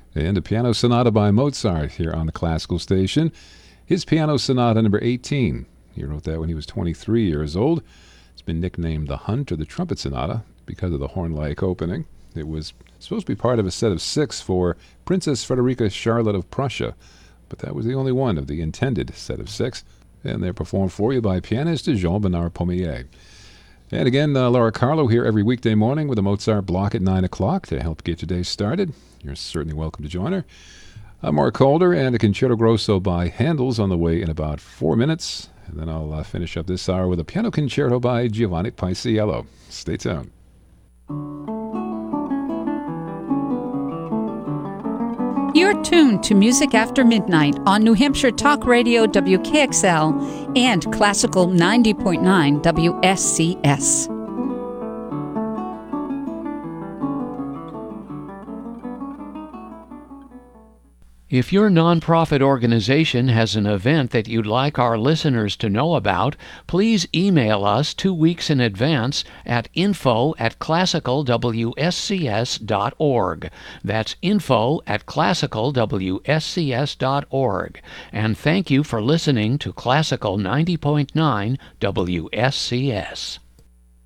And a piano sonata by Mozart here on the Classical Station. His Piano Sonata number 18. He wrote that when he was 23 years old. It's been nicknamed the Hunt or the Trumpet Sonata because of the horn-like opening. It was supposed to be part of a set of 6 for Princess Frederica Charlotte of Prussia, but that was the only one of the intended set of 6. And they're performed for you by pianist Jean-Bernard Pommier. And again, Laura Carlo here every weekday morning with a Mozart block at 9 o'clock to help get your day started. You're certainly welcome to join her. I'm Mark Calder, and a Concerto Grosso by Handel's on the way in about 4 minutes. And then I'll finish up this hour with a piano concerto by Giovanni Paisiello. Stay tuned. You're tuned to Music After Midnight on New Hampshire Talk Radio WKXL and Classical 90.9 WSCS. If your nonprofit organization has an event that you'd like our listeners to know about, please email us 2 weeks in advance at info@classicalwscs.org. That's info@classicalwscs.org. And thank you for listening to Classical 90.9 WSCS.